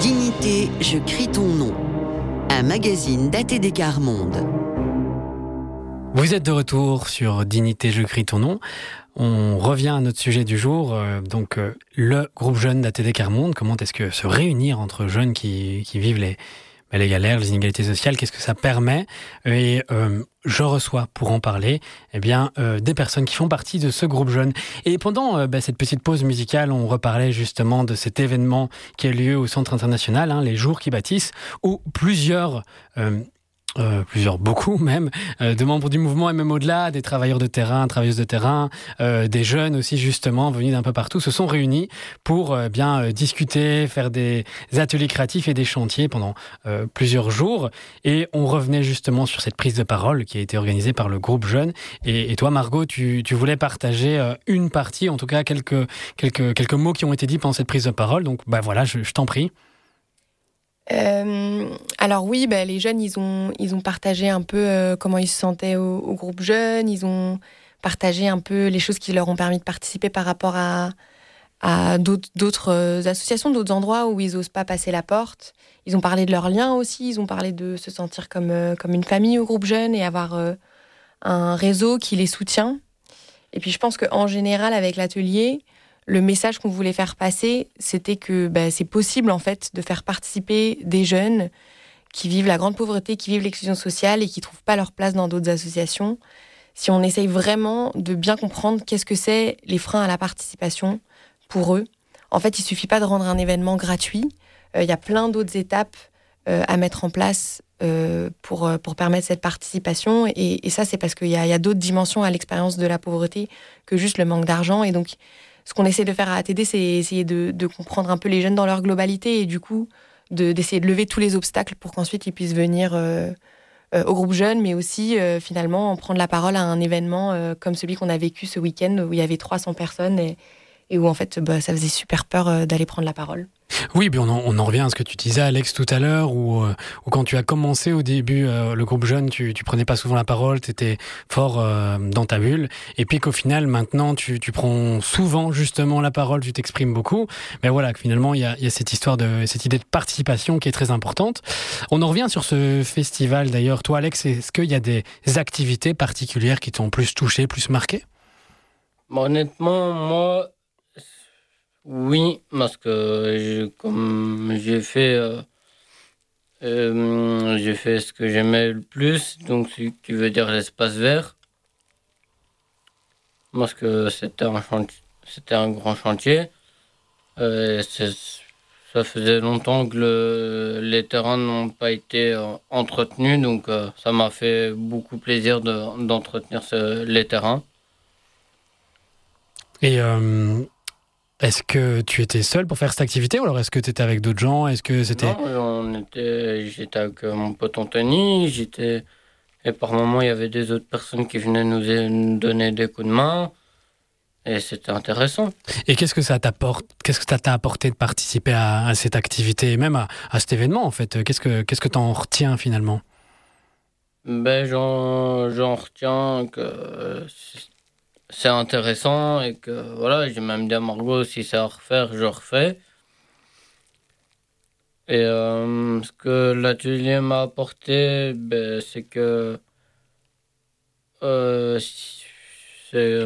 Dignité, je crie ton nom. Un magazine d'ATD Quart Monde. Vous êtes de retour sur Dignité, je crie ton nom. On revient à notre sujet du jour, le groupe jeune d'ATD Quart Monde. Comment est-ce que se réunir entre jeunes qui vivent les galères, les inégalités sociales, qu'est-ce que ça permet? Et je reçois pour en parler des personnes qui font partie de ce groupe jeune. Et pendant cette petite pause musicale, on reparlait justement de cet événement qui a lieu au Centre international, les Jours qui bâtissent, où beaucoup même, de membres du mouvement et même au-delà, des travailleurs de terrain, travailleuses de terrain, des jeunes aussi justement venus d'un peu partout, se sont réunis pour discuter, faire des ateliers créatifs et des chantiers pendant plusieurs jours. Et on revenait justement sur cette prise de parole qui a été organisée par le groupe Jeune. Et toi, Margot, tu voulais partager une partie, en tout cas quelques mots qui ont été dits pendant cette prise de parole. Donc voilà, je t'en prie. Alors oui, les jeunes, ils ont partagé un peu comment ils se sentaient au groupe Jeunes. Ils ont partagé un peu les choses qui leur ont permis de participer par rapport à d'autres associations, d'autres endroits où ils n'osent pas passer la porte. Ils ont parlé de leurs liens aussi. Ils ont parlé de se sentir comme une famille au groupe Jeunes et avoir un réseau qui les soutient. Et puis je pense qu'en général, avec l'atelier, le message qu'on voulait faire passer, c'était que c'est possible en fait de faire participer des jeunes qui vivent la grande pauvreté, qui vivent l'exclusion sociale et qui ne trouvent pas leur place dans d'autres associations. Si on essaye vraiment de bien comprendre qu'est-ce que c'est les freins à la participation pour eux. En fait, il ne suffit pas de rendre un événement gratuit. Il y a plein d'autres étapes à mettre en place pour permettre cette participation. Et ça, c'est parce qu'il y a d'autres dimensions à l'expérience de la pauvreté que juste le manque d'argent. Et donc, ce qu'on essaie de faire à ATD, c'est essayer de comprendre un peu les jeunes dans leur globalité et du coup, d'essayer de lever tous les obstacles pour qu'ensuite ils puissent venir au groupe jeune, mais aussi finalement prendre la parole à un événement comme celui qu'on a vécu ce week-end où il y avait 300 personnes et où en fait ça faisait super peur d'aller prendre la parole. Oui, on en revient à ce que tu disais, Alex, tout à l'heure, où quand tu as commencé au début le groupe jeune, tu prenais pas souvent la parole, tu étais fort dans ta bulle, et puis qu'au final, maintenant, tu prends souvent justement la parole, tu t'exprimes beaucoup. Mais voilà, que finalement, il y a cette idée de participation qui est très importante. On en revient sur ce festival, d'ailleurs. Toi, Alex, est-ce qu'il y a des activités particulières qui t'ont plus touché, plus marqué? Honnêtement, moi... Oui, parce que comme j'ai fait ce que j'aimais le plus, donc ce qui veut dire l'espace vert, parce que c'était un grand chantier. Ça faisait longtemps que les terrains n'ont pas été entretenus, donc ça m'a fait beaucoup plaisir d'entretenir les terrains. Et est-ce que tu étais seul pour faire cette activité ou alors est-ce que tu étais avec d'autres gens? Est-ce que c'était... Non, j'étais avec mon pote Anthony, et par moments il y avait des autres personnes qui venaient nous donner des coups de main et c'était intéressant. Et qu'est-ce que ça t'a apporté de participer à cette activité et même à cet événement en fait? Qu'est-ce que t'en retiens finalement? J'en retiens que c'est intéressant et que voilà, j'ai même dit à Margot, si c'est à refaire, je refais. Et ce que l'atelier m'a apporté, c'est que c'est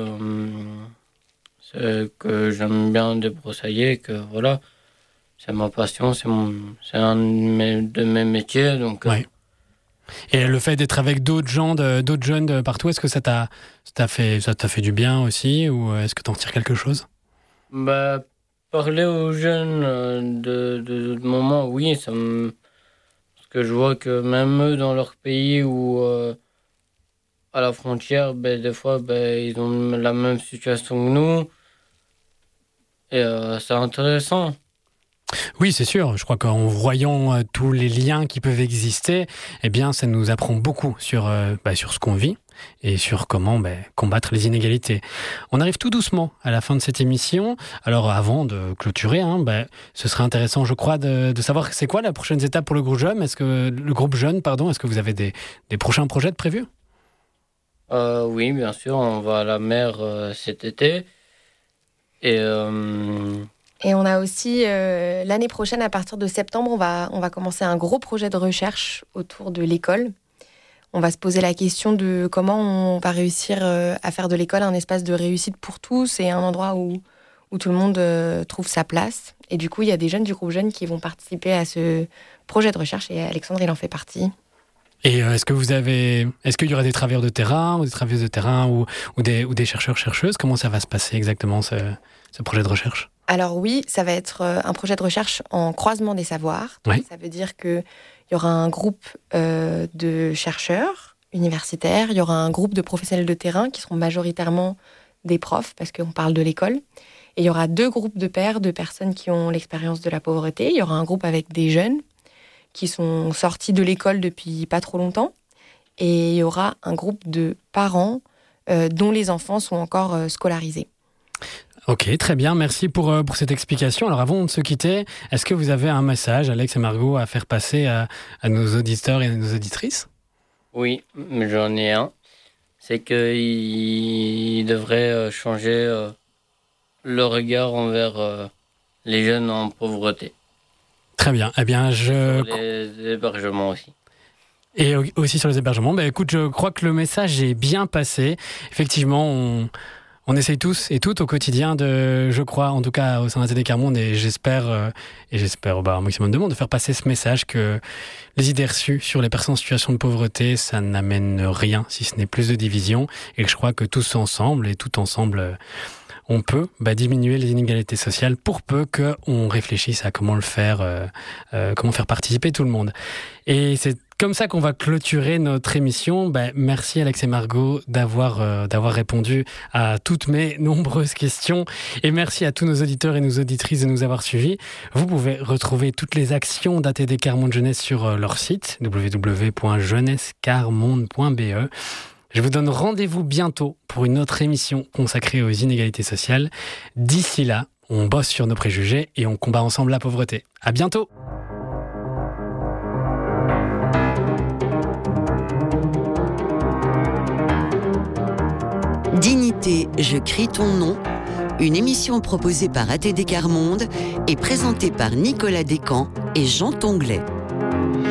que j'aime bien débroussailler, que voilà, c'est ma passion, c'est un de mes métiers, donc. Ouais. Et le fait d'être avec d'autres jeunes de partout, est-ce que ça t'a fait du bien aussi ou est-ce que t'en retires quelque chose? Parler aux jeunes de moments, oui, parce que je vois que même eux dans leur pays ou à la frontière, des fois, ils ont la même situation que nous et c'est intéressant. Oui, c'est sûr. Je crois qu'en voyant tous les liens qui peuvent exister, ça nous apprend beaucoup sur ce qu'on vit et sur comment combattre les inégalités. On arrive tout doucement à la fin de cette émission. Alors, avant de clôturer, ce serait intéressant, je crois, de savoir c'est quoi la prochaine étape pour le groupe jeune. Est-ce que vous avez des prochains projets de prévus? Oui, bien sûr, on va à la mer cet été et Et on a aussi, l'année prochaine, à partir de septembre, on va commencer un gros projet de recherche autour de l'école. On va se poser la question de comment on va réussir à faire de l'école un espace de réussite pour tous et un endroit où tout le monde trouve sa place. Et du coup, il y a des jeunes du groupe Jeunes qui vont participer à ce projet de recherche et Alexandre, il en fait partie. Et est-ce qu'il y aura des travailleurs de terrain ou des travailleuses de terrain ou des chercheurs-chercheuses? Comment ça va se passer exactement, ce projet de recherche? Alors oui, ça va être un projet de recherche en croisement des savoirs. Oui. Ça veut dire qu'il y aura un groupe de chercheurs universitaires, il y aura un groupe de professionnels de terrain qui seront majoritairement des profs, parce qu'on parle de l'école. Et il y aura 2 groupes de pairs, de personnes qui ont l'expérience de la pauvreté. Il y aura un groupe avec des jeunes qui sont sortis de l'école depuis pas trop longtemps. Et il y aura un groupe de parents dont les enfants sont encore scolarisés. Ok, très bien, merci pour cette explication. Alors avant de se quitter, est-ce que vous avez un message, Alex et Margot, à faire passer à nos auditeurs et à nos auditrices? Oui, j'en ai un. C'est qu'ils devraient changer le regard envers les jeunes en pauvreté. Très bien, eh bien Sur les hébergements aussi. Et aussi sur les hébergements. Écoute, je crois que le message est bien passé. Effectivement, on essaye tous et toutes au quotidien je crois, en tout cas au sein d'ATD Carmonde, et j'espère un maximum de monde, de faire passer ce message que les idées reçues sur les personnes en situation de pauvreté, ça n'amène rien, si ce n'est plus de division, et que je crois que tous ensemble, on peut diminuer les inégalités sociales pour peu qu'on réfléchisse à comment le faire, comment faire participer tout le monde. Et c'est comme ça qu'on va clôturer notre émission. Merci Alex et Margot d'avoir répondu à toutes mes nombreuses questions. Et merci à tous nos auditeurs et nos auditrices de nous avoir suivis. Vous pouvez retrouver toutes les actions d'ATD Carmonde Jeunesse sur leur site www.jeunessecarmonde.be. Je vous donne rendez-vous bientôt pour une autre émission consacrée aux inégalités sociales. D'ici là, on bosse sur nos préjugés et on combat ensemble la pauvreté. À bientôt! Dignité, je crie ton nom, une émission proposée par ATD Carmonde et présentée par Nicolas Descamps et Jean Tonglet.